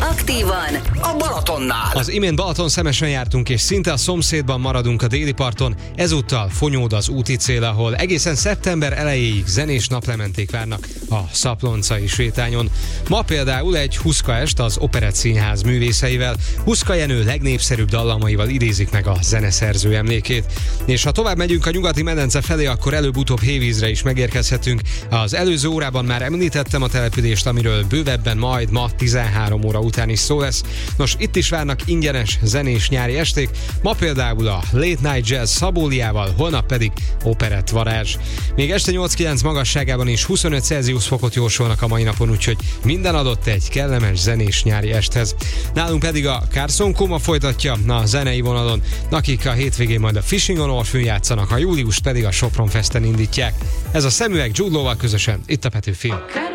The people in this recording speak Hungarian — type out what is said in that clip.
Aktívan a Balatonnál. Az imént Balaton Szemesen jártunk, és szinte a szomszédban maradunk a déli parton, ezúttal Fonyód az úti cél, ahol egészen szeptember elejéig zenés naplementék várnak a Szapploncai sétányon. Ma például egy Huszka est az Operett Színház művészeivel, Huszka Jenő legnépszerűbb dallamaival idézik meg a zeneszerző emlékét. És ha tovább megyünk a nyugati medence felé, akkor előbb-utóbb Hévízre is megérkezhetünk. Az előző órában már említettem a települést, amiről bővebben majd ma 13 óra után is szó lesz. Nos, itt is várnak ingyenes zenés nyári esték, ma például a Late Night Jazz Szabóliával, holnap pedig Operett Varázs. Még este 8-9 magasságában is 25 Celsius fokot jósolnak a mai napon, úgyhogy minden adott egy kellemes zenés nyári esthez. Nálunk pedig a Carson Coma folytatja a zenei vonalon, akik a hétvégén majd a Fishing on Orphan játszanak, a júliust pedig a Sopron Festen indítják. Ez a Szemüveg Jude Law-val közösen, itt a Petőfin.